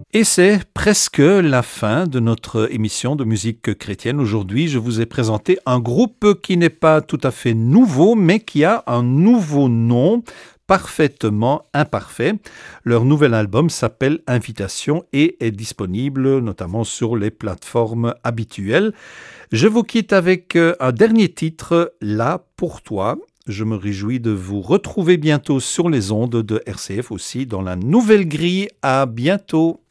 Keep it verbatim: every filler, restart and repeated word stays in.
Et c'est presque la fin de notre émission de musique chrétienne. Aujourd'hui, je vous ai présenté un groupe qui n'est pas tout à fait nouveau, mais qui a un nouveau nom, parfaitement imparfait. Leur nouvel album s'appelle Invitation et est disponible notamment sur les plateformes habituelles. Je vous quitte avec un dernier titre, Là pour toi. Je me réjouis de vous retrouver bientôt sur les ondes de R C F aussi dans la nouvelle grille. À bientôt.